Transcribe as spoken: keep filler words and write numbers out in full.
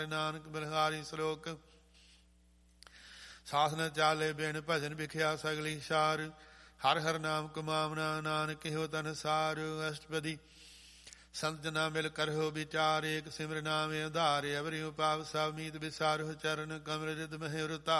ਨਾਨਕ ਬਲਿਹਾਰੀ ਸਲੋਕ। ਸਾਥ ਨ ਚਾਲੇ ਬਿਨ ਭਜਨ ਵਿਖਿਆ ਸਗਲੀ ਸਾਰ। ਹਰ ਹਰ ਨਾਮ ਕਮਾਵਨਾ ਨਾਨਕ ਇਹੋ ਤਨ ਸਾਰ। ਅਸ਼ਟਪਦੀ ਸੰਤ ਜਨਾ ਮਿਲ ਕਰਹੁ ਵਿਚਾਰ। ਏਕ ਸਿਮਰ ਨਾਮੇ ਆਧਾਰ। ਅਵਰਿ ਉਪਾਵ ਸਭ ਮੀਤ ਵਿਸਾਰਹੁ ਚਰਨ ਕਮਲ ਰਿਦ ਮਹਿ ਉਰਤਾਰ।